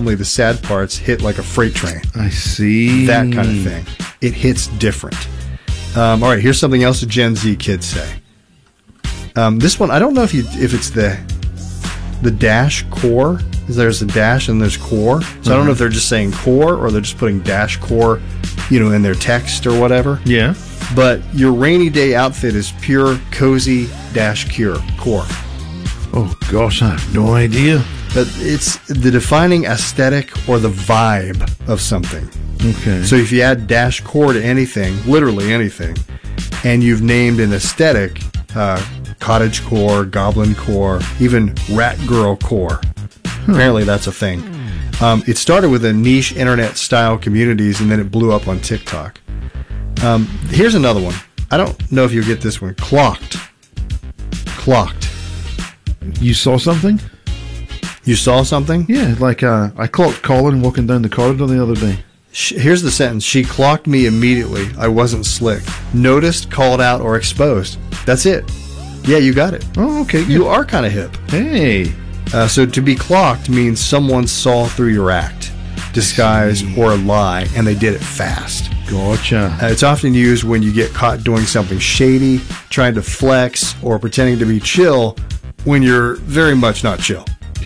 importantly, the sad parts hit like a freight train. I see. That kind of thing. It hits different. All right, here's something else the Gen Z kids say. This one, I don't know if it's the dash core. There's a dash and there's core. So I don't know if they're just saying core or they're just putting dash core, in their text or whatever. Yeah. But your rainy day outfit is pure, cozy, dash core. Oh, gosh, I have no idea. But it's the defining aesthetic or the vibe of something. Okay. So if you add dash core to anything, literally anything, and you've named an aesthetic, cottage core, goblin core, even rat girl core. Apparently that's a thing. It started with a niche internet-style communities, and then it blew up on TikTok. Here's another one. I don't know if you'll get this one. Clocked. You saw something? You saw something? Yeah, like I clocked Colin walking down the corridor the other day. Here's the sentence. She clocked me immediately. I wasn't slick. Noticed, called out, or exposed. That's it. Yeah, you got it. Oh, okay. Good. You are kind of hip. Hey. So to be clocked means someone saw through your act, disguise, or a lie, and they did it fast. Gotcha. It's often used when you get caught doing something shady, trying to flex, or pretending to be chill when you're very much not chill.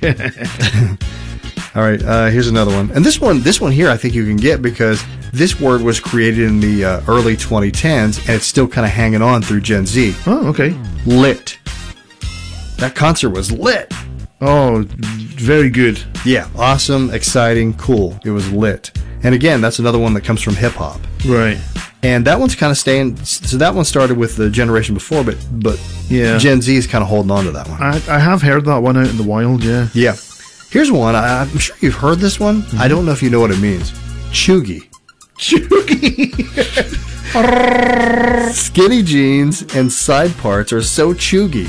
All right, here's another one. And this one here I think you can get because this word was created in the early 2010s, and it's still kind of hanging on through Gen Z. Oh, okay. Lit. That concert was lit. Oh, very good. Yeah, awesome, exciting, cool. It was lit. And again, that's another one that comes from hip-hop. Right. And that one's kind of staying... So that one started with the generation before, but yeah. Gen Z is kind of holding on to that one. I have heard that one out in the wild, yeah. Yeah. Here's one. I'm sure you've heard this one. Mm-hmm. I don't know if you know what it means. Chuggy. Skinny jeans and side parts are so chuggy.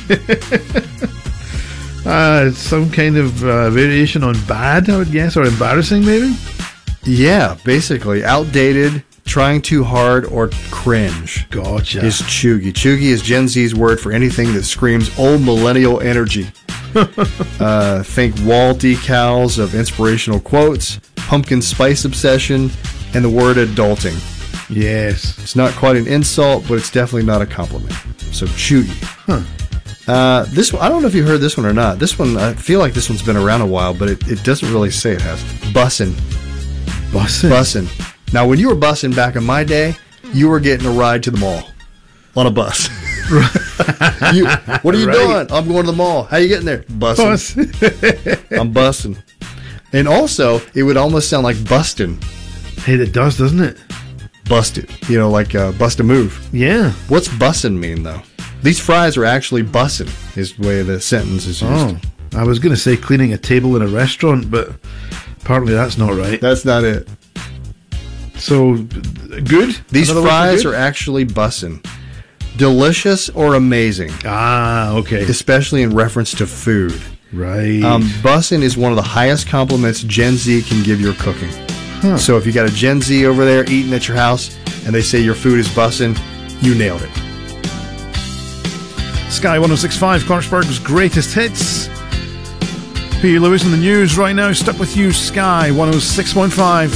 It's some kind of variation on bad, I would guess, or embarrassing, maybe? Yeah, basically. Outdated, trying too hard, or cringe. Gotcha. Is chuggy. Chuggy is Gen Z's word for anything that screams old millennial energy. Think wall decals of inspirational quotes, pumpkin spice obsession, and the word adulting. Yes. It's not quite an insult, but it's definitely not a compliment. So chuggy. This one, I don't know if you heard this one or not. This one, I feel like this one's been around a while, but it doesn't really say it has. Bussin'. Now, when you were bussing back in my day, you were getting a ride to the mall on a bus. What are you doing? I'm going to the mall. How you getting there? Bussing. I'm bussing. And also, it would almost sound like bustin'. Hey, it does, doesn't it? Busted. Like bust a move. Yeah. What's bussin' mean, though? These fries are actually bussin', is the way the sentence is used. Oh, I was going to say cleaning a table in a restaurant, but apparently that's not right. That's not it. So, good? These fries are actually bussin'. Delicious or amazing. Ah, okay. Especially in reference to food. Right. Bussin' is one of the highest compliments Gen Z can give your cooking. Huh. So if you got a Gen Z over there eating at your house and they say your food is bussin', you nailed it. Sky 106.5, Clarksburg's greatest hits. P. Lewis in the news right now. Stuck with you, Sky 106.5.